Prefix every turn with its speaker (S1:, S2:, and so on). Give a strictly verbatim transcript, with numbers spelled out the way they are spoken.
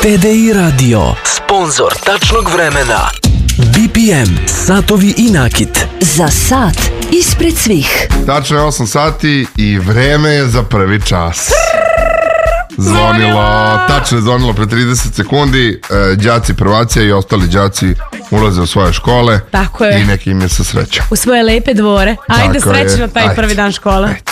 S1: T D I Radio, sponzor tačnog vremena. B P M, satovi i nakit.
S2: Za sat ispred svih.
S3: Tačno je osam sati i vreme je za prvi čas. Zvonilo, tačno je zvonilo pre trideset sekundi. Đaci prvacija i ostali đaci ulaze u svoje škole.
S4: Tako je.
S3: I neki im je sa srećom.
S4: U svoje lepe dvore. Ajde, srećno taj
S3: ajde.
S4: prvi dan škole.
S3: Ajde.